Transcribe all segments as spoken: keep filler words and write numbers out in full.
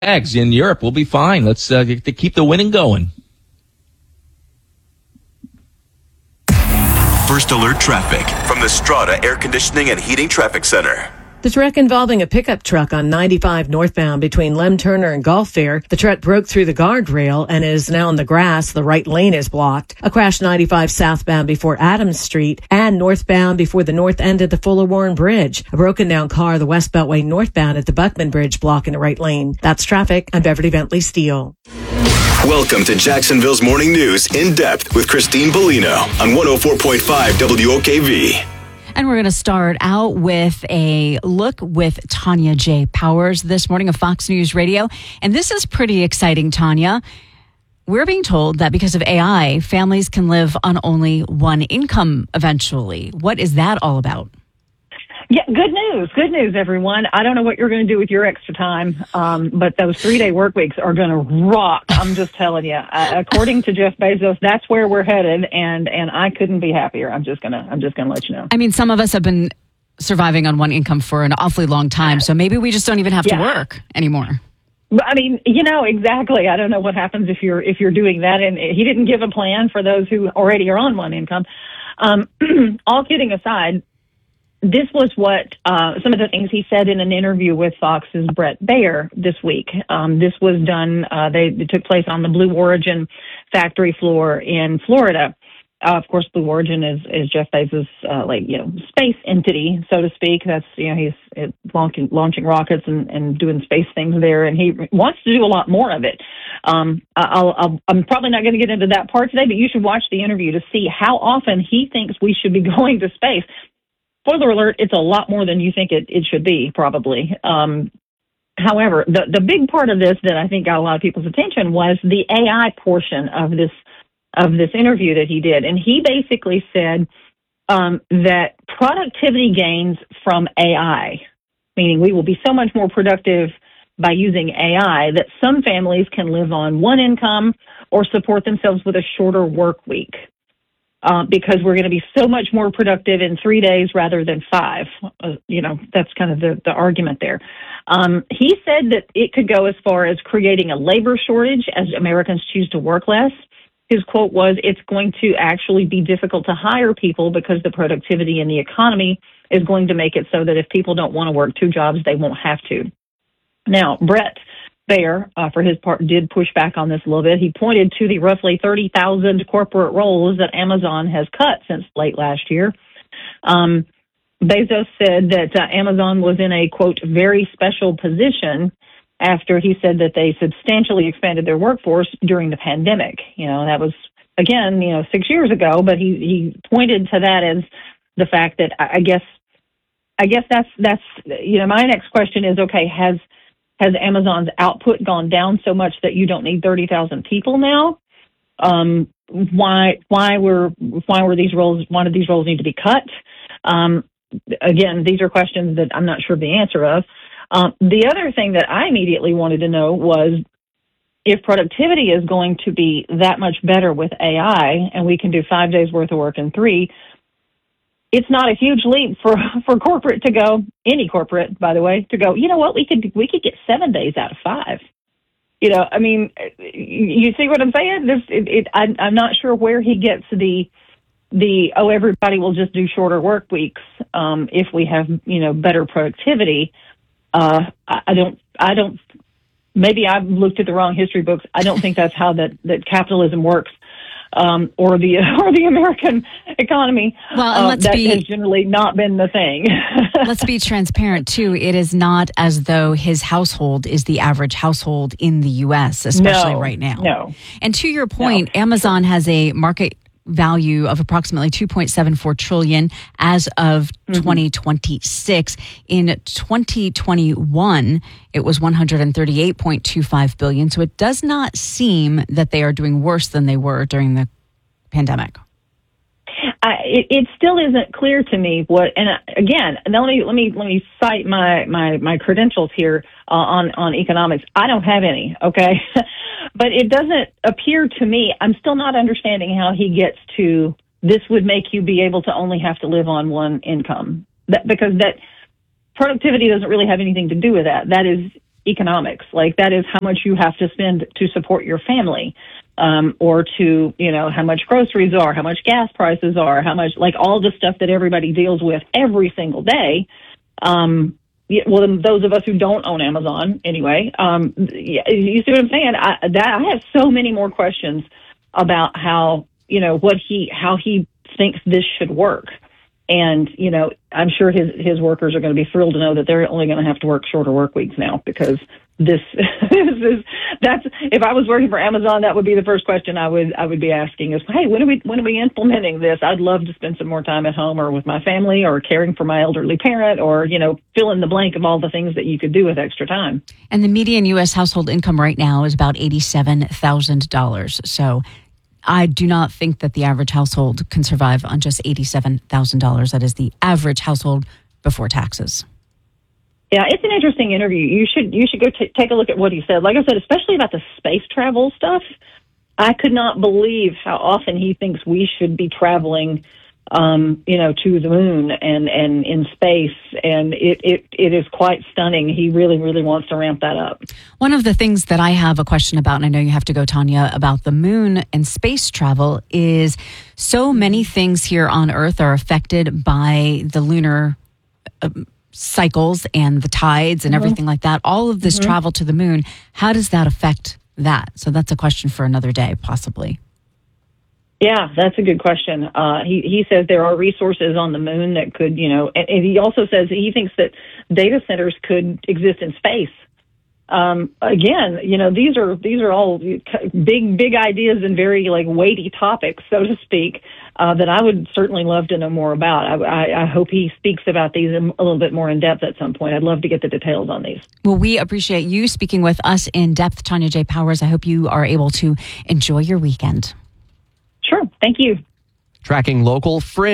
Eggs in Europe, we'll be fine. Let's uh, to keep the winning going. First alert traffic from the Strata Air Conditioning and Heating Traffic Center. This wreck involving a pickup truck on ninety-five northbound between Lem Turner and Gulf Fair. The truck broke through the guardrail and is now in the grass. The right lane is blocked. A crash ninety-five southbound before Adams Street and northbound before the north end of the Fuller Warren Bridge. A broken down car, the West Beltway northbound at the Buckman Bridge, blocking the right lane. That's traffic. I'm Beverly Bentley Steele. Welcome to Jacksonville's Morning News in depth with Christine Bellino on one oh four point five W O K V. And we're going to start out with a look with Tanya J. Powers this morning of Fox News Radio. And this is pretty exciting, Tanya. We're being told that because of A I, families can live on only one income eventually. What is that all about? Yeah, good news. Good news, everyone. I don't know what you're going to do with your extra time, um, but those three-day work weeks are going to rock. I'm just telling you. Uh, according to Jeff Bezos, that's where we're headed, and and I couldn't be happier. I'm just gonna I'm just gonna let you know. I mean, some of us have been surviving on one income for an awfully long time, so maybe we just don't even have yeah. to work anymore. I mean, you know, exactly. I don't know what happens if you're if you're doing that, and he didn't give a plan for those who already are on one income. Um, all kidding aside. This was what uh, some of the things he said in an interview with Fox's Brett Baer this week. Um, this was done, uh, they it took place on the Blue Origin factory floor in Florida. Uh, of course, Blue Origin is, is Jeff Bezos' uh, like you know space entity, so to speak. That's you know he's uh, launching launching rockets and, and doing space things there, and he wants to do a lot more of it. Um, I'll, I'll, I'm probably not going to get into that part today, but you should watch the interview to see how often he thinks we should be going to space. Spoiler alert, it's a lot more than you think it, it should be, probably. Um, however, the, the big part of this that I think got a lot of people's attention was the A I portion of this of this interview that he did. And he basically said um, that productivity gains from A I, meaning we will be so much more productive by using A I, that some families can live on one income or support themselves with a shorter work week. Uh, because we're going to be so much more productive in three days rather than five. Uh, you know, that's kind of the, the argument there. Um, he said that it could go as far as creating a labor shortage as Americans choose to work less. His quote was, it's going to actually be difficult to hire people because the productivity in the economy is going to make it so that if people don't want to work two jobs, they won't have to. Now, Brett Baer, uh, for his part, did push back on this a little bit. He pointed to the roughly thirty thousand corporate roles that Amazon has cut since late last year. Um, Bezos said that uh, Amazon was in a, quote, very special position after he said that they substantially expanded their workforce during the pandemic. You know, that was, again, you know, six years ago, but he, he pointed to that as the fact that I, I guess, I guess that's, that's, you know, my next question is, okay, has, Has Amazon's output gone down so much that you don't need thirty thousand people now? Um, why why were why were these roles? Why did these roles need to be cut? Um, again, these are questions that I'm not sure the answer of. Um, the other thing that I immediately wanted to know was if productivity is going to be that much better with A I, and we can do five days worth of work in three. It's not a huge leap for, for corporate to go, any corporate, by the way, to go, you know what, we could we could get seven days out of five. You know, I mean, you see what I'm saying? This, it, it, I, I'm not sure where he gets the, the oh, everybody will just do shorter work weeks um, if we have, you know, better productivity. Uh, I, I don't, I don't, maybe I've looked at the wrong history books. I don't think that's how that, that capitalism works. Um, or the or the American economy. Well, and uh, let's that be, has generally not been the thing. Let's be transparent, too. It is not as though his household is the average household in the U S, especially no, right now. No. And to your point, no. Amazon has a market value of approximately two point seven four trillion dollars as of mm-hmm. twenty twenty-six. In twenty twenty-one, it was one hundred thirty-eight point two five billion dollars. So it does not seem that they are doing worse than they were during the pandemic. I, it, it still isn't clear to me what. And again, let me let me let me cite my my my credentials here uh, on on economics. I don't have any, okay, but it doesn't appear to me. I'm still not understanding how he gets to this would make you be able to only have to live on one income. That because that productivity doesn't really have anything to do with that. That is economics. Like, that is how much you have to spend to support your family, um, or to, you know, how much groceries are, how much gas prices are, how much, like, all the stuff that everybody deals with every single day. Um, well, those of us who don't own Amazon, anyway, um, you see what I'm saying? I, that, I have so many more questions about how, you know, what he, how he thinks this should work. And, you know, I'm sure his, his workers are going to be thrilled to know that they're only going to have to work shorter work weeks now, because this, this is, that's, if I was working for Amazon, that would be the first question I would, I would be asking is, hey, when are we, when are we implementing this? I'd love to spend some more time at home or with my family or caring for my elderly parent, or, you know, fill in the blank of all the things that you could do with extra time. And the median U S household income right now is about eighty-seven thousand dollars. So I do not think that the average household can survive on just eighty-seven thousand dollars. That is the average household before taxes. Yeah, it's an interesting interview. You should you should go t- take a look at what he said. Like I said, especially about the space travel stuff. I could not believe how often he thinks we should be traveling, um, you know, to the moon and, and in space. And it, it, it is quite stunning. He really, really wants to ramp that up. One of the things that I have a question about, and I know you have to go, Tanya, about the moon and space travel is so many things here on Earth are affected by the lunar uh, cycles and the tides and mm-hmm. everything like that. All of this mm-hmm. travel to the moon, how does that affect that? So that's a question for another day, possibly. Yeah, that's a good question. Uh, he, he says there are resources on the moon that could, you know, and, and he also says that he thinks that data centers could exist in space. Um, again, you know, these are these are all big, big ideas and very, like, weighty topics, so to speak, uh, that I would certainly love to know more about. I, I, I hope he speaks about these a little bit more in depth at some point. I'd love to get the details on these. Well, we appreciate you speaking with us in depth, Tanya J. Powers. I hope you are able to enjoy your weekend. Sure. Thank you. Tracking local fringe.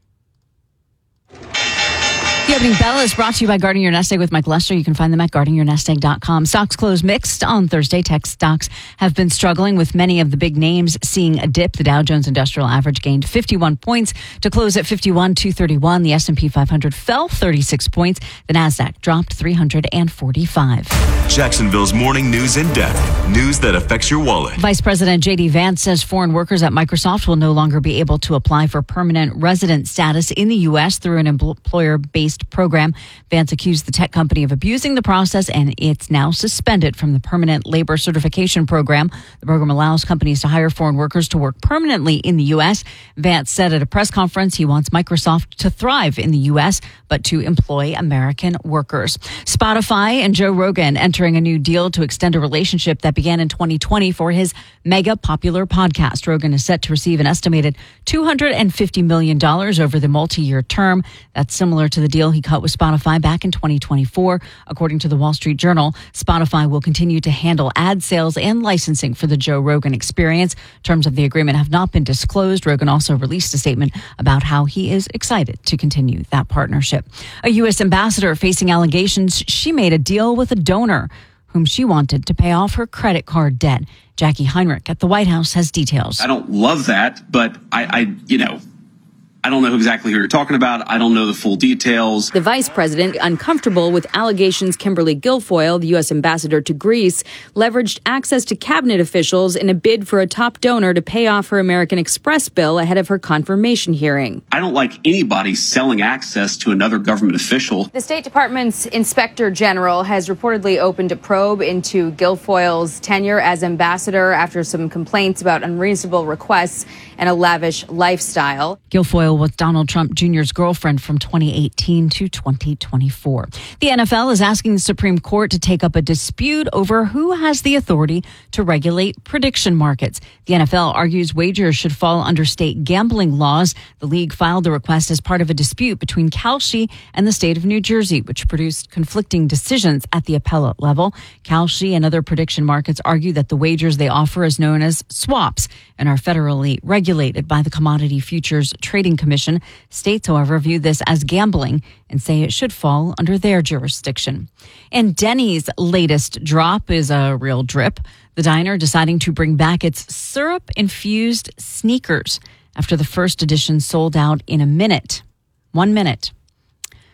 The opening bell is brought to you by Guarding Your Nest Egg with Mike Lester. You can find them at guarding your nest egg dot com. Stocks closed mixed on Thursday. Tech stocks have been struggling, with many of the big names seeing a dip. The Dow Jones Industrial Average gained fifty-one points to close at fifty-one thousand two hundred thirty-one. The S and P five hundred fell thirty-six points. The Nasdaq dropped three hundred forty-five. Jacksonville's morning news in depth. News that affects your wallet. Vice President J D Vance says foreign workers at Microsoft will no longer be able to apply for permanent resident status in the U S through an employer-based program. Vance accused the tech company of abusing the process, and it's now suspended from the Permanent Labor Certification Program. The program allows companies to hire foreign workers to work permanently in the U S. Vance said at a press conference he wants Microsoft to thrive in the U S, but to employ American workers. Spotify and Joe Rogan entering a new deal to extend a relationship that began in twenty twenty for his mega popular podcast. Rogan is set to receive an estimated two hundred fifty million dollars over the multi-year term. That's similar to the deal he cut with Spotify back in twenty twenty-four. According to the Wall Street Journal, Spotify will continue to handle ad sales and licensing for the Joe Rogan Experience. Terms of the agreement have not been disclosed. Rogan also released a statement about how he is excited to continue that partnership. A U S ambassador facing allegations she made a deal with a donor whom she wanted to pay off her credit card debt. Jackie Heinrich at the White House has details. I don't love that, but I, I you know, I don't know exactly who you're talking about. I don't know the full details. The vice president, uncomfortable with allegations Kimberly Guilfoyle, the U S ambassador to Greece, leveraged access to cabinet officials in a bid for a top donor to pay off her American Express bill ahead of her confirmation hearing. I don't like anybody selling access to another government official. The State Department's inspector general has reportedly opened a probe into Guilfoyle's tenure as ambassador after some complaints about unreasonable requests and a lavish lifestyle. Guilfoyle was Donald Trump Junior's girlfriend from twenty eighteen to twenty twenty-four. The N F L is asking the Supreme Court to take up a dispute over who has the authority to regulate prediction markets. The N F L argues wagers should fall under state gambling laws. The league filed the request as part of a dispute between Kalshi and the state of New Jersey, which produced conflicting decisions at the appellate level. Kalshi and other prediction markets argue that the wagers they offer is known as swaps and are federally regulated by the Commodity Futures Trading Commission. States, however, view this as gambling and say it should fall under their jurisdiction. And Denny's latest drop is a real drip. The diner deciding to bring back its syrup-infused sneakers after the first edition sold out in a minute. One minute.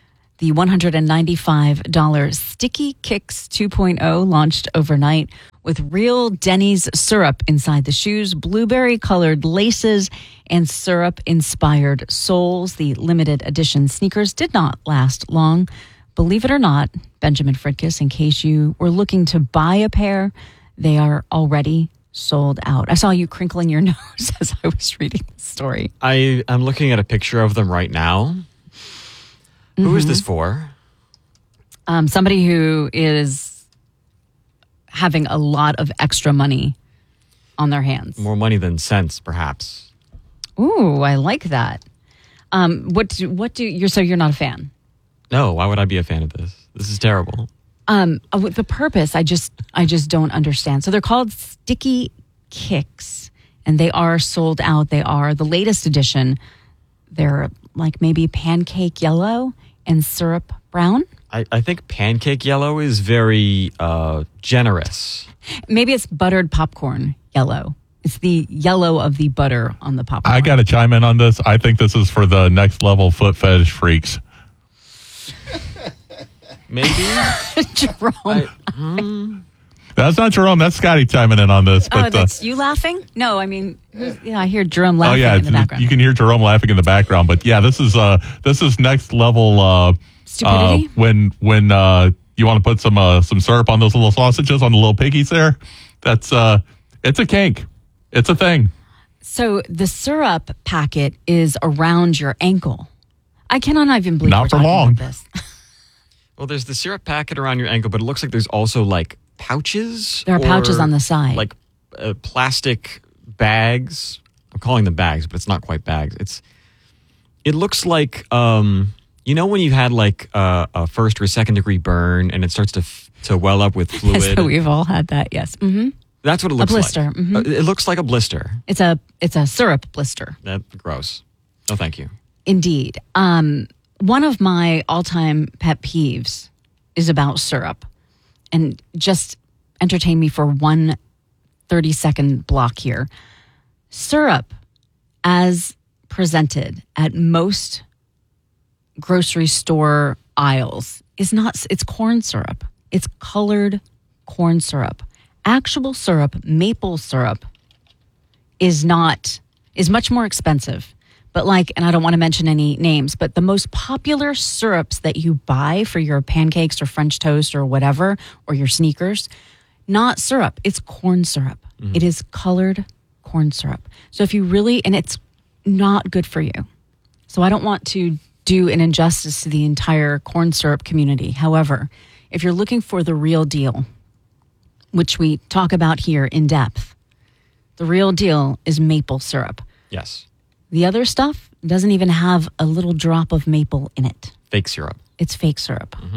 The one hundred ninety-five dollars Sticky Kicks two point oh launched overnight with real Denny's syrup inside the shoes, blueberry-colored laces, and syrup-inspired soles. The limited edition sneakers did not last long. Believe it or not, Benjamin Fridkiss, in case you were looking to buy a pair, they are already sold out. I saw you crinkling your nose as I was reading the story. I am looking at a picture of them right now. Mm-hmm. Who is this for? Um, somebody who is having a lot of extra money on their hands. More money than sense, perhaps. Ooh, I like that. Um, what do, what do you're so you're not a fan? No, why would I be a fan of this? This is terrible. Um, the purpose, I just I just don't understand. So they're called Sticky Kicks, and they are sold out. They are the latest edition. They're like maybe pancake yellow and syrup brown. I, I think pancake yellow is very uh, generous. Maybe it's buttered popcorn yellow. It's the yellow of the butter on the popcorn. I got to chime in on this. I think this is for the next level foot fetish freaks. Maybe. Jerome. I, hmm. That's not Jerome. That's Scotty chiming in on this. But, oh, that's uh, you laughing? No, I mean, yeah, I hear Jerome laughing oh, yeah, in the background. You can hear Jerome laughing in the background. But yeah, this is uh, this is next level. Uh, Stupidity? Uh, when when uh, you want to put some uh, some syrup on those little sausages on the little piggies there, that's uh, it's a kink. It's a thing. So the syrup packet is around your ankle. I cannot even believe Not we're for talking long. about this. Well, there's the syrup packet around your ankle, but it looks like there's also like pouches. There are pouches on the side. Like uh, plastic bags. I'm calling them bags, but it's not quite bags. It's. It looks like, um, you know when you've had like uh, a first or second degree burn and it starts to f- to well up with fluid? Yes, we've all had that, yes. Mm-hmm. That's what it looks a blister. like. Mm-hmm. Uh, it looks like a blister. It's a it's a syrup blister. That's gross. No, thank you. Indeed. Um, one of my all-time pet peeves is about syrup. And just entertain me for one thirty-second block here. Syrup, as presented at most grocery store aisles, is not, it's corn syrup. It's colored corn syrup. Actual syrup, maple syrup, is not, is much more expensive. But like, and I don't want to mention any names, but the most popular syrups that you buy for your pancakes or French toast or whatever, or your sneakers, not syrup, it's corn syrup. Mm-hmm. It is colored corn syrup. So if you really, and it's not good for you. So I don't want to do an injustice to the entire corn syrup community. However, if you're looking for the real deal, which we talk about here in depth, the real deal is maple syrup. Yes. The other stuff doesn't even have a little drop of maple in it. Fake syrup. It's fake syrup. Mm-hmm.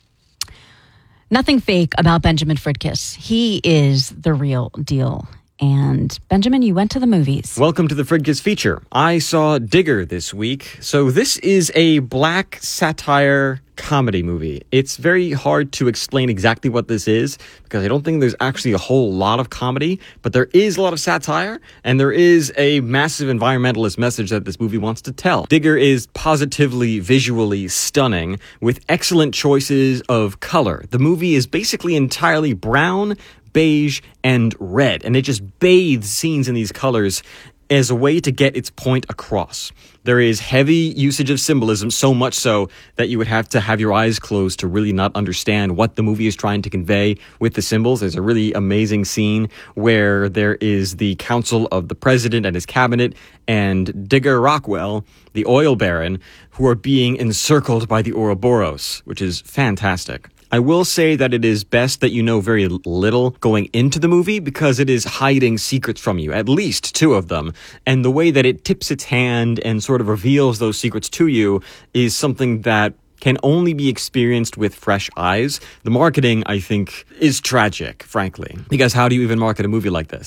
Nothing fake about Benjamin Fridkiss. He is the real deal. And Benjamin, you went to the movies. Welcome to the Fridkiss feature. I saw Digger this week. So this is a black satire comedy movie. It's very hard to explain exactly what this is because I don't think there's actually a whole lot of comedy, but there is a lot of satire and there is a massive environmentalist message that this movie wants to tell. Digger is positively visually stunning with excellent choices of color. The movie is basically entirely brown, beige, and red, and it just bathes scenes in these colors as a way to get its point across. There is heavy usage of symbolism, so much so that you would have to have your eyes closed to really not understand what the movie is trying to convey with the symbols. There's a really amazing scene where there is the council of the president and his cabinet and Digger Rockwell, the oil baron, who are being encircled by the Ouroboros, which is fantastic. I will say that it is best that you know very little going into the movie because it is hiding secrets from you, at least two of them. And the way that it tips its hand and sort of reveals those secrets to you is something that can only be experienced with fresh eyes. The marketing, I think, is tragic, frankly. Because how do you even market a movie like this?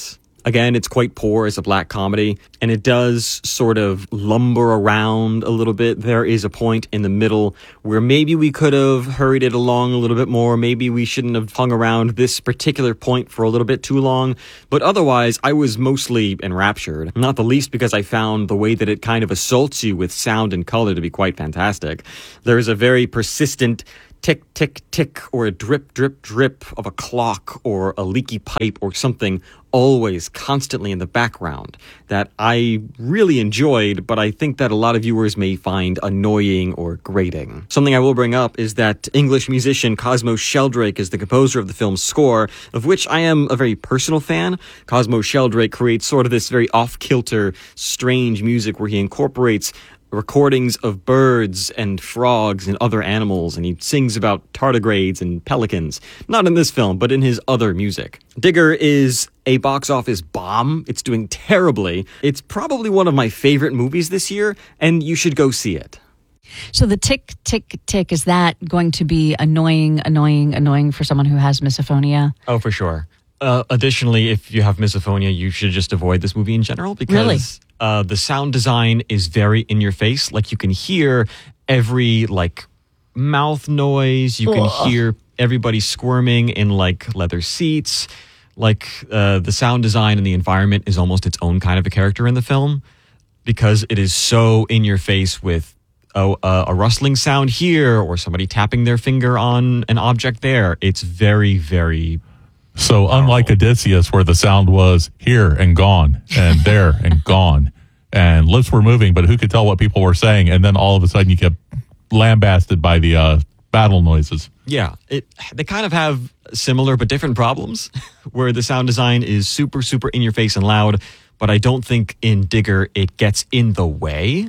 Again, it's quite poor as a black comedy, and it does sort of lumber around a little bit. There is a point in the middle where maybe we could have hurried it along a little bit more. Maybe we shouldn't have hung around this particular point for a little bit too long. But otherwise, I was mostly enraptured, not the least because I found the way that it kind of assaults you with sound and color to be quite fantastic. There's a very persistent tick, tick, tick, or a drip, drip, drip of a clock or a leaky pipe or something always constantly in the background that I really enjoyed, but I think that a lot of viewers may find annoying or grating. Something I will bring up is that English musician Cosmo Sheldrake is the composer of the film's score, of which I am a very personal fan. Cosmo Sheldrake creates sort of this very off-kilter, strange music where he incorporates recordings of birds and frogs and other animals, and he sings about tardigrades and pelicans. Not in this film, but in his other music. Digger is a box office bomb. It's doing terribly. It's probably one of my favorite movies this year, and you should go see it. So the tick, tick, tick, is that going to be annoying, annoying, annoying for someone who has misophonia? Oh, for sure. Uh, additionally, if you have misophonia, you should just avoid this movie in general because Really? uh, the sound design is very in your face. Like you can hear every like mouth noise. You can Ugh. hear everybody squirming in like leather seats. Like uh, the sound design and the environment is almost its own kind of a character in the film because it is so in your face with a, a, a rustling sound here or somebody tapping their finger on an object there. It's very, very... So unlike Odysseus, where the sound was here and gone and there and gone, and lips were moving, but who could tell what people were saying? And then all of a sudden you get lambasted by the uh, battle noises. Yeah, it they kind of have similar but different problems where the sound design is super, super in your face and loud, but I don't think in Digger it gets in the way.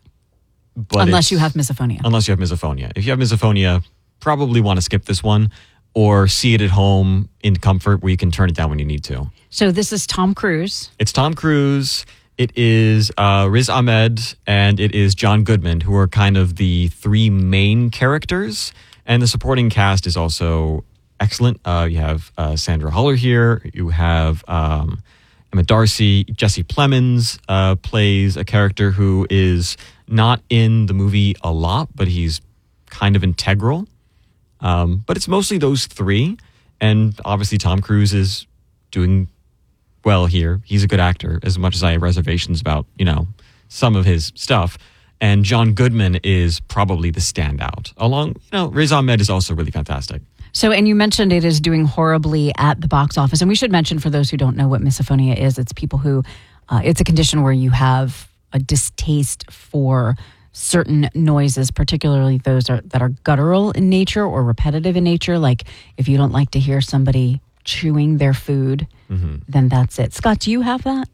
But Unless you have misophonia. Unless you have misophonia. If you have misophonia, probably want to skip this one. Or see it at home in comfort where you can turn it down when you need to. So this is Tom Cruise. It's Tom Cruise, it is uh, Riz Ahmed, and it is John Goodman, who are kind of the three main characters. And the supporting cast is also excellent. Uh, you have uh, Sandra Huller here. You have um, Emma Darcy. Jesse Plemons uh, plays a character who is not in the movie a lot, but he's kind of integral. Um, but it's mostly those three. And obviously Tom Cruise is doing well here. He's a good actor, as much as I have reservations about, you know, some of his stuff. And John Goodman is probably the standout. Along, you know, Riz Ahmed is also really fantastic. So, and you mentioned it is doing horribly at the box office. And we should mention, for those who don't know what misophonia is, it's people who, uh, it's a condition where you have a distaste for certain noises, particularly those are, that are guttural in nature or repetitive in nature. Like if you don't like to hear somebody chewing their food, mm-hmm. then that's it. Scott, do you have that?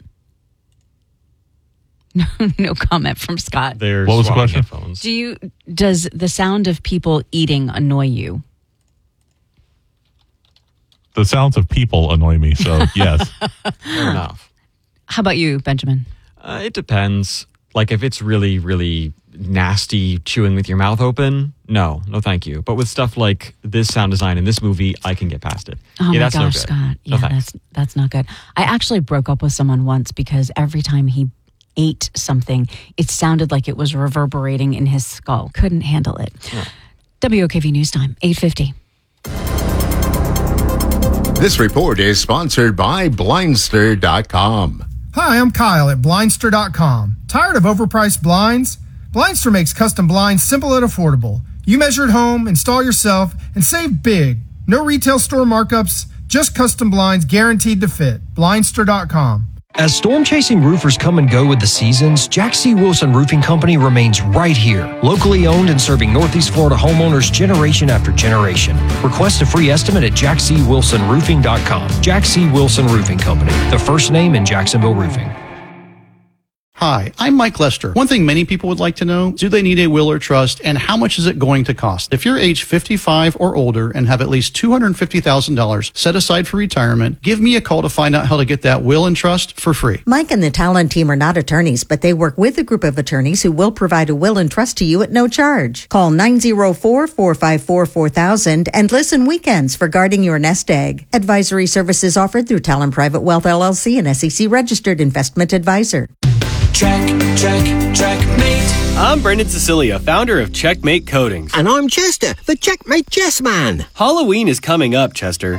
No, no comment from Scott. They're what was the question? Headphones. Do you, does the sound of people eating annoy you? The sounds of people annoy me, so yes. Fair enough. How about you, Benjamin? Uh, it depends. Like if it's really, really nasty chewing with your mouth open, no, no thank you. But with stuff like this sound design in this movie, I can get past it. Oh yeah, my that's gosh, no good. Scott. No Yeah, thanks. that's that's not good. I actually broke up with someone once because every time he ate something, it sounded like it was reverberating in his skull. Couldn't handle it. Yeah. W O K V News Time, eight fifty. This report is sponsored by Blindster dot com. Hi, I'm Kyle at Blindster dot com. Tired of overpriced blinds? Blindster makes custom blinds simple and affordable. You measure at home, install yourself, and save big. No retail store markups, just custom blinds guaranteed to fit. Blindster dot com. As storm-chasing roofers come and go with the seasons, Jack C. Wilson Roofing Company remains right here, locally owned and serving Northeast Florida homeowners generation after generation. Request a free estimate at jack c wilson roofing dot com. Jack C. Wilson Roofing Company, the first name in Jacksonville roofing. Hi, I'm Mike Lester. One thing many people would like to know, do they need a will or trust, and how much is it going to cost? If you're age fifty-five or older and have at least two hundred fifty thousand dollars set aside for retirement, give me a call to find out how to get that will and trust for free. Mike and the Talon team are not attorneys, but they work with a group of attorneys who will provide a will and trust to you at no charge. Call nine oh four, four five four, four thousand and listen weekends for guarding your nest egg. Advisory services offered through Talon Private Wealth L L C, an S E C registered investment advisor. Check, check, checkmate. I'm Brendan Cecilia, founder of Checkmate Coatings. And I'm Chester, the Checkmate Chess Man. Halloween is coming up, Chester.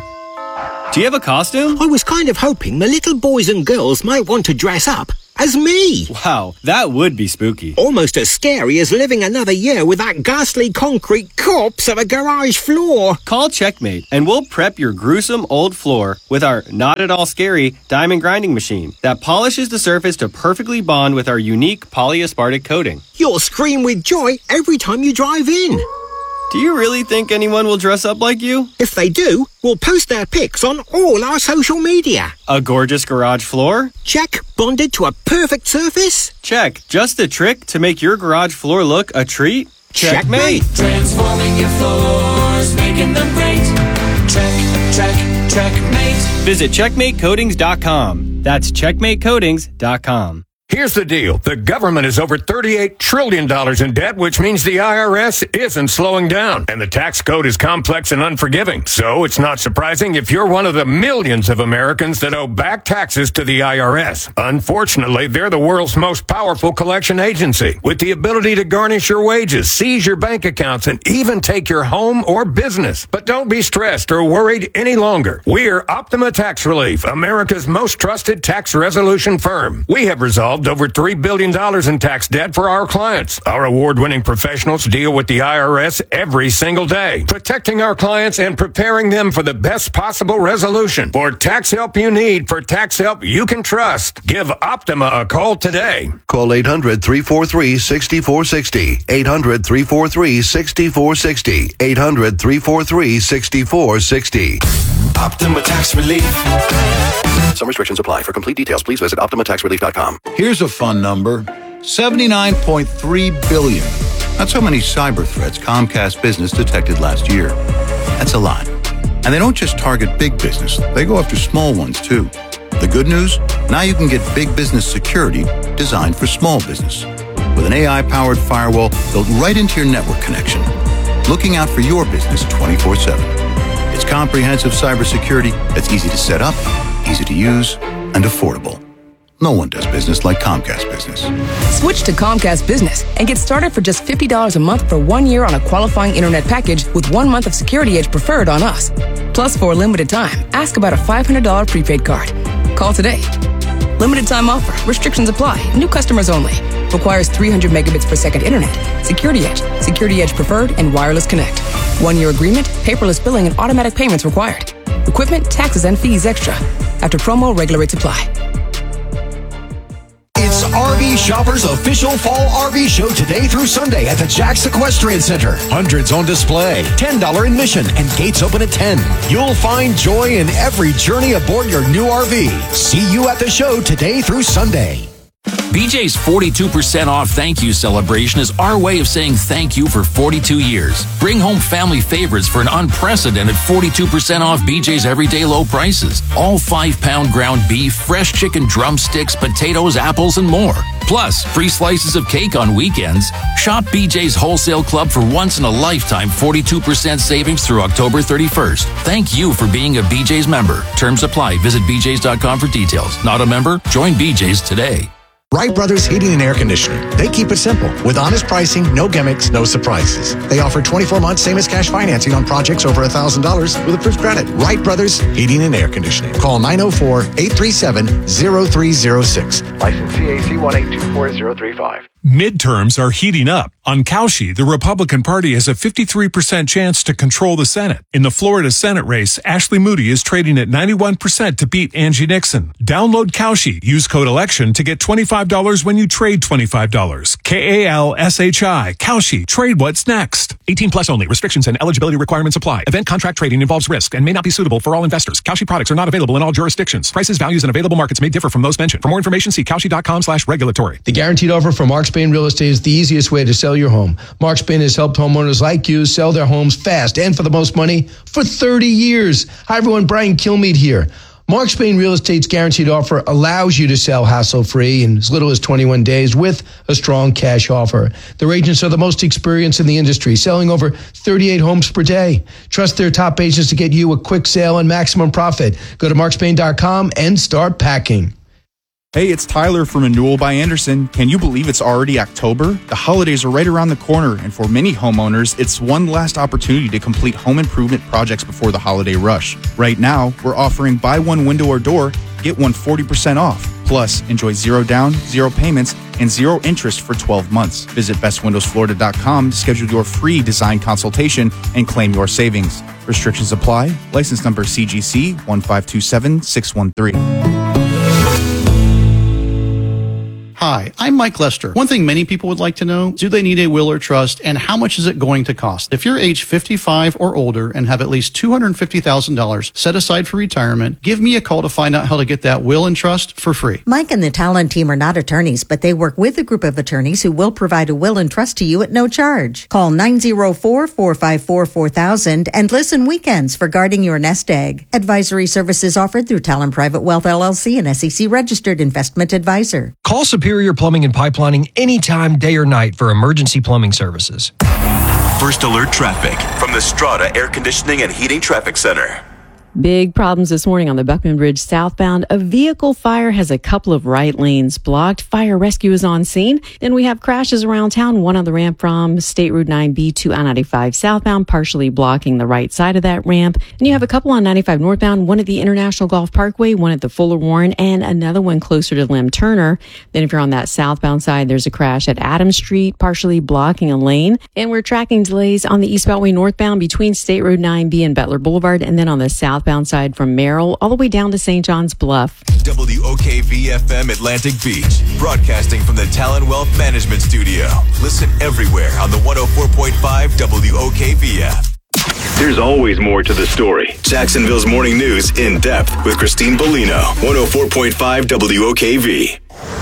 Do you have a costume? I was kind of hoping the little boys and girls might want to dress up as me. Wow, that would be spooky. Almost as scary as living another year with that ghastly concrete corpse of a garage floor. Call Checkmate and we'll prep your gruesome old floor with our not at all scary diamond grinding machine that polishes the surface to perfectly bond with our unique polyaspartic coating. You'll scream with joy every time you drive in. Do you really think anyone will dress up like you? If they do, we'll post their pics on all our social media. A gorgeous garage floor? Check. Bonded to a perfect surface? Check. Just a trick to make your garage floor look a treat? Checkmate. Transforming your floors, making them great. Check, check, checkmate. Visit checkmate coatings dot com. That's checkmate coatings dot com. Here's the deal. The government is over thirty-eight trillion dollars in debt, which means the I R S isn't slowing down. And the tax code is complex and unforgiving. So it's not surprising if you're one of the millions of Americans that owe back taxes to the I R S. Unfortunately, they're the world's most powerful collection agency, with the ability to garnish your wages, seize your bank accounts, and even take your home or business. But don't be stressed or worried any longer. We're Optima Tax Relief, America's most trusted tax resolution firm. We have resolved over three billion dollars in tax debt for our clients. Our award-winning professionals deal with the I R S every single day, protecting our clients and preparing them for the best possible resolution. For tax help you need, for tax help you can trust, give Optima a call today. Call eight hundred, three four three, six four six zero. eight hundred, three four three, six four six zero. eight hundred, three four three, six four six zero. Optima Tax Relief. Some restrictions apply. For complete details, please visit optima tax relief dot com. Here's a fun number. seventy-nine point three billion. That's how many cyber threats Comcast Business detected last year. That's a lot. And they don't just target big business. They go after small ones, too. The good news? Now you can get big business security designed for small business. With an A I-powered firewall built right into your network connection. Looking out for your business twenty-four seven. It's comprehensive cybersecurity that's easy to set up, easy to use, and affordable. No one does business like Comcast Business. Switch to Comcast Business and get started for just fifty dollars a month for one year on a qualifying internet package with one month of Security Edge preferred on us. Plus, for a limited time, ask about a five hundred dollars prepaid card. Call today. Limited time offer. Restrictions apply. New customers only. Requires three hundred megabits per second internet. Security Edge. Security Edge preferred and wireless connect. One-year agreement, paperless billing, and automatic payments required. Equipment, taxes, and fees extra. After promo, regular rates apply. It's R V Shoppers' official fall R V show today through Sunday at the Jack's Equestrian Center. Hundreds on display, ten dollars admission, and gates open at ten. You'll find joy in every journey aboard your new R V. See you at the show today through Sunday. B J's forty-two percent off thank you celebration is our way of saying thank you for forty-two years. Bring home family favorites for an unprecedented forty-two percent off B J's everyday low prices. All five-pound ground beef, fresh chicken drumsticks, potatoes, apples, and more. Plus, free slices of cake on weekends. Shop B J's Wholesale Club for once-in-a-lifetime forty-two percent savings through October thirty-first. Thank you for being a B J's member. Terms apply. Visit b j's dot com for details. Not a member? Join B J's today. Wright Brothers Heating and Air Conditioning. They keep it simple with honest pricing, no gimmicks, no surprises. They offer twenty-four months same as cash financing on projects over one thousand dollars with approved credit. Wright Brothers Heating and Air Conditioning. Call nine oh four, eight three seven, oh three oh six. License C A C one eight two four zero three five. Midterms are heating up. On Cauchy, the Republican Party has a fifty-three percent chance to control the Senate. In the Florida Senate race, Ashley Moody is trading at ninety-one percent to beat Angie Nixon. Download Cauchy. Use code ELECTION to get twenty-five dollars when you trade twenty-five dollars. K A L S H I. Cauchy. Trade what's next. eighteen plus only. Restrictions and eligibility requirements apply. Event contract trading involves risk and may not be suitable for all investors. Cauchy products are not available in all jurisdictions. Prices, values, and available markets may differ from those mentioned. For more information, see Cauchy.com slash regulatory. The guaranteed offer from Mark Spain Real Estate is the easiest way to sell your home. Mark Spain has helped homeowners like you sell their homes fast and for the most money for thirty years. Hi, everyone. Brian Kilmeade here. Mark Spain Real Estate's guaranteed offer allows you to sell hassle-free in as little as twenty-one days with a strong cash offer. Their agents are the most experienced in the industry, selling over thirty-eight homes per day. Trust their top agents to get you a quick sale and maximum profit. Go to mark spain dot com and start packing. Hey, it's Tyler from Renewal by Anderson. Can you believe it's already October? The holidays are right around the corner, and for many homeowners, it's one last opportunity to complete home improvement projects before the holiday rush. Right now, we're offering buy one window or door, get one forty percent off. Plus, enjoy zero down, zero payments, and zero interest for twelve months. Visit best windows florida dot com to schedule your free design consultation and claim your savings. Restrictions apply. License number C G C one five two seven six one three. Hi, I'm Mike Lester. One thing many people would like to know, do they need a will or trust, and how much is it going to cost? If you're age fifty-five or older and have at least two hundred fifty thousand dollars set aside for retirement, give me a call to find out how to get that will and trust for free. Mike and the Talon team are not attorneys, but they work with a group of attorneys who will provide a will and trust to you at no charge. Call nine oh four, four five four, four thousand and listen weekends for guarding your nest egg. Advisory services offered through Talon Private Wealth L L C, an S E C registered investment advisor. Call Superior Plumbing and Pipelining anytime, day or night for emergency plumbing services. First alert traffic from the Strata Air Conditioning and Heating Traffic Center. Big problems this morning on the Buckman Bridge southbound. A vehicle fire has a couple of right lanes blocked. Fire rescue is on scene. Then we have crashes around town. One on the ramp from State Route nine B to I ninety-five southbound, partially blocking the right side of that ramp. And you have a couple on ninety-five northbound, one at the International Golf Parkway, one at the Fuller Warren, and another one closer to Lim Turner. Then if you're on that southbound side, there's a crash at Adams Street, partially blocking a lane. And we're tracking delays on the East Beltway northbound between State Route nine B and Butler Boulevard, and then on the south southbound side from Merrill all the way down to Saint John's Bluff. W O K V F M Atlantic Beach, broadcasting from the Talon Wealth Management Studio. Listen everywhere on the one oh four point five W O K V F. There's always more to the story. Jacksonville's Morning News in depth with Christine Bellino, one oh four point five W O K V.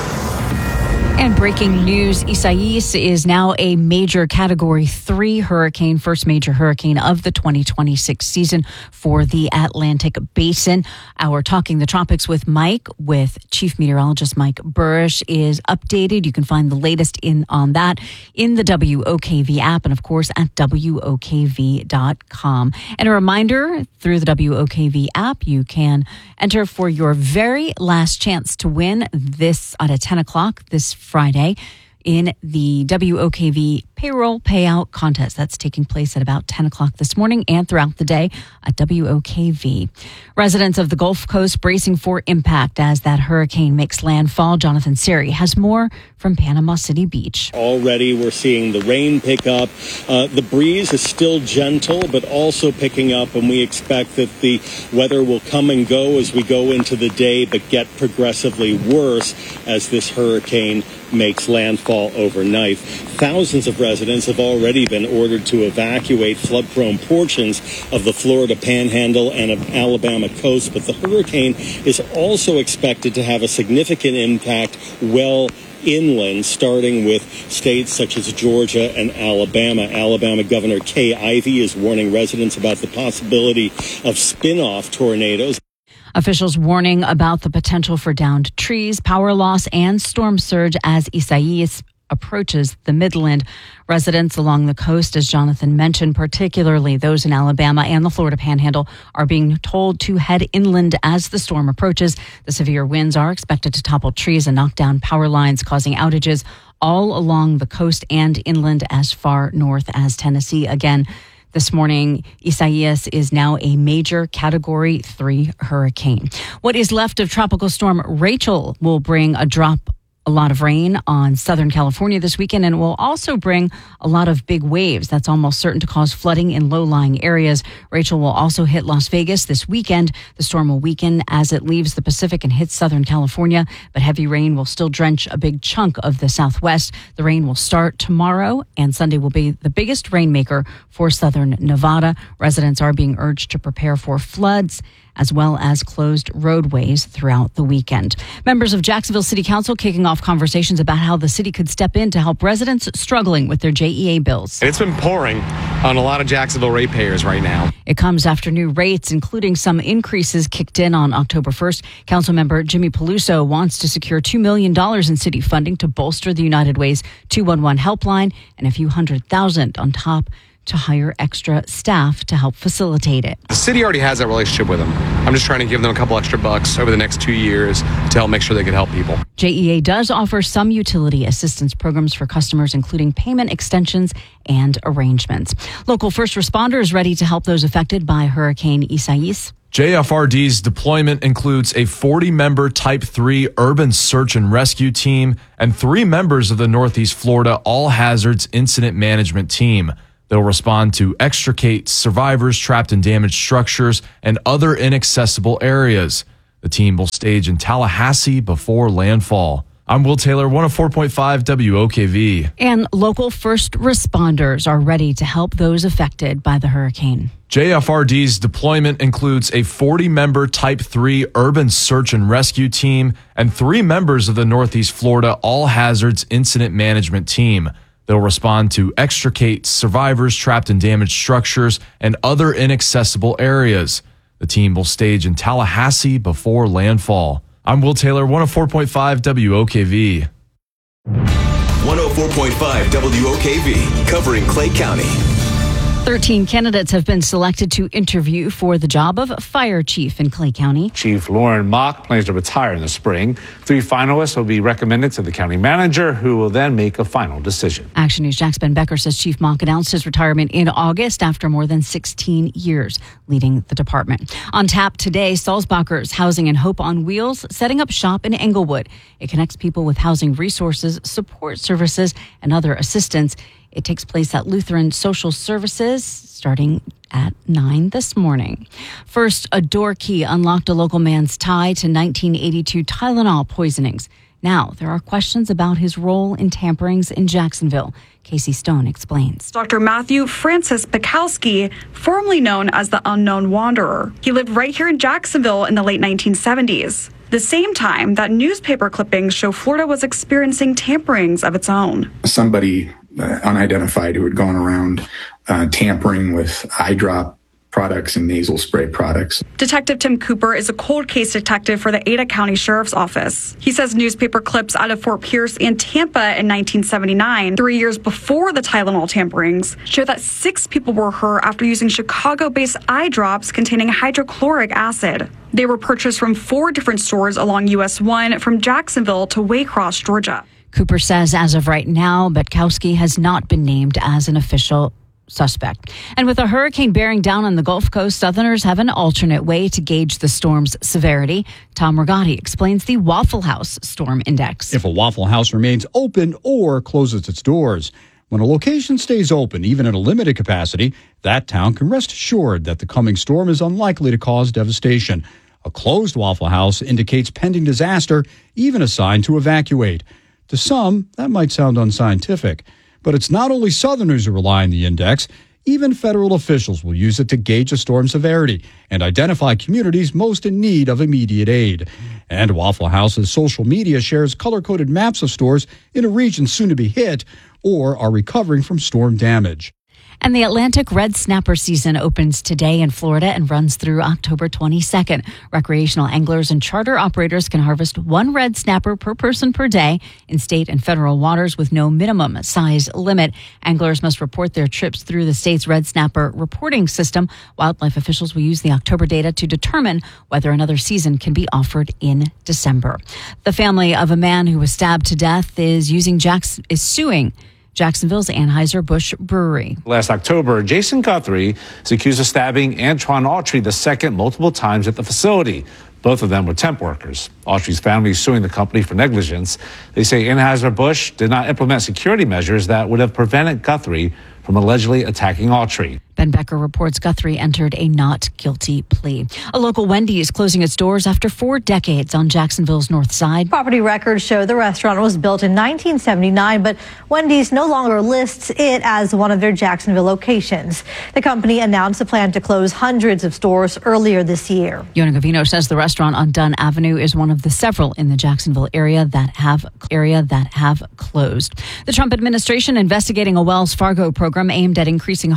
And breaking news, Isaias is now a major Category three hurricane, first major hurricane of the twenty twenty-six season for the Atlantic Basin. Our Talking the Tropics with Mike, with Chief Meteorologist Mike Burrish, is updated. You can find the latest in on that in the W O K V app and, of course, at W O K V dot com. And a reminder, through the W O K V app, you can enter for your very last chance to win this at ten o'clock this Friday in the W O K V payroll payout contest. That's taking place at about ten o'clock this morning and throughout the day at W O K V. Residents of the Gulf Coast bracing for impact as that hurricane makes landfall. Jonathan Siri has more from Panama City Beach. Already we're seeing the rain pick up. Uh, the breeze is still gentle, but also picking up, and we expect that the weather will come and go as we go into the day, but get progressively worse as this hurricane makes landfall overnight. Thousands of residents have already been ordered to evacuate flood-prone portions of the Florida Panhandle and of Alabama coast, but the hurricane is also expected to have a significant impact well inland, starting with states such as Georgia and Alabama. Alabama Governor Kay Ivey is warning residents about the possibility of spin-off tornadoes. Officials warning about the potential for downed trees, power loss, and storm surge as Isaias approaches the Midland. Residents along the coast, as Jonathan mentioned, particularly those in Alabama and the Florida Panhandle, are being told to head inland as the storm approaches. The severe winds are expected to topple trees and knock down power lines, causing outages all along the coast and inland as far north as Tennessee. Again, this morning, Isaias is now a major Category three hurricane. What is left of Tropical Storm Rachel will bring a drop A lot of rain on Southern California this weekend, and will also bring a lot of big waves. That's almost certain to cause flooding in low-lying areas. Rachel will also hit Las Vegas this weekend. The storm will weaken as it leaves the Pacific and hits Southern California, but heavy rain will still drench a big chunk of the Southwest. The rain will start tomorrow, and Sunday will be the biggest rainmaker for Southern Nevada. Residents are being urged to prepare for floods as well as closed roadways throughout the weekend. Members of Jacksonville City Council kicking off conversations about how the city could step in to help residents struggling with their J E A bills. It's been pouring on a lot of Jacksonville ratepayers right now. It comes after new rates, including some increases, kicked in on October first. Councilmember Jimmy Peluso wants to secure two million dollars in city funding to bolster the United Way's two one one helpline and a few hundred thousand on top to hire extra staff to help facilitate it. The city already has that relationship with them. I'm just trying to give them a couple extra bucks over the next two years to help make sure they can help people. J E A does offer some utility assistance programs for customers, including payment extensions and arrangements. Local first responders ready to help those affected by Hurricane Isaias. J F R D's deployment includes a forty-member Type three urban search and rescue team and three members of the Northeast Florida All Hazards Incident Management Team. They'll respond to extricate survivors trapped in damaged structures and other inaccessible areas. The team will stage in Tallahassee before landfall. I'm Will Taylor, one oh four point five W O K V. And local first responders are ready to help those affected by the hurricane. J F R D's deployment includes a forty-member Type three urban search and rescue team and three members of the Northeast Florida All Hazards Incident Management Team. They'll respond to extricate survivors trapped in damaged structures and other inaccessible areas. The team will stage in Tallahassee before landfall. I'm Will Taylor, one oh four point five W O K V. one oh four point five W O K V, covering Clay County. thirteen candidates have been selected to interview for the job of fire chief in Clay County. Chief Lauren Mock plans to retire in the spring. Three finalists will be recommended to the county manager, who will then make a final decision. Action News' Jack's Ben Becker says Chief Mock announced his retirement in August after more than sixteen years leading the department. On tap today, Sulzbacher's Housing and Hope on Wheels, setting up shop in Englewood. It connects people with housing resources, support services, and other assistance. It takes place at Lutheran Social Services starting at nine this morning. First, a door key unlocked a local man's tie to nineteen eighty-two Tylenol poisonings. Now, there are questions about his role in tamperings in Jacksonville. Casey Stone explains. Doctor Matthew Francis Pikowski, formerly known as the Unknown Wanderer. He lived right here in Jacksonville in the late nineteen seventies. The same time that newspaper clippings show Florida was experiencing tamperings of its own. Somebody uh, unidentified who had gone around uh, tampering with eye drop products and nasal spray products. Detective Tim Cooper is a cold case detective for the Ada County Sheriff's Office. He says newspaper clips out of Fort Pierce and Tampa in nineteen seventy-nine, three years before the Tylenol tamperings, show that six people were hurt after using Chicago-based eye drops containing hydrochloric acid. They were purchased from four different stores along U S one from Jacksonville to Waycross, Georgia. Cooper says as of right now, Betkowski has not been named as an official suspect. And with a hurricane bearing down on the Gulf Coast, Southerners have an alternate way to gauge the storm's severity. Tom Rigotti explains the Waffle House Storm Index. If a Waffle House remains open or closes its doors, when a location stays open, even at a limited capacity, that town can rest assured that the coming storm is unlikely to cause devastation. A closed Waffle House indicates pending disaster, even a sign to evacuate. To some, that might sound unscientific. But it's not only Southerners who rely on the index. Even federal officials will use it to gauge a storm severity and identify communities most in need of immediate aid. And Waffle House's social media shares color-coded maps of stores in a region soon to be hit or are recovering from storm damage. And the Atlantic red snapper season opens today in Florida and runs through October twenty-second. Recreational anglers and charter operators can harvest one red snapper per person per day in state and federal waters with no minimum size limit. Anglers must report their trips through the state's red snapper reporting system. Wildlife officials will use the October data to determine whether another season can be offered in December. The family of a man who was stabbed to death is using Jacks is suing Jacksonville's Anheuser-Busch Brewery. Last October, Jason Guthrie is accused of stabbing Antoine Autry the second multiple times at the facility. Both of them were temp workers. Autry's family is suing the company for negligence. They say Anheuser-Busch did not implement security measures that would have prevented Guthrie from allegedly attacking Autry. Ben Becker reports Guthrie entered a not guilty plea. A local Wendy's closing its doors after four decades on Jacksonville's north side. Property records show the restaurant was built in nineteen seventy-nine, but Wendy's no longer lists it as one of their Jacksonville locations. The company announced a plan to close hundreds of stores earlier this year. Yona Gavino says the restaurant on Dunn Avenue is one of the several in the Jacksonville area that have area that have closed. The Trump administration investigating a Wells Fargo program aimed at increasing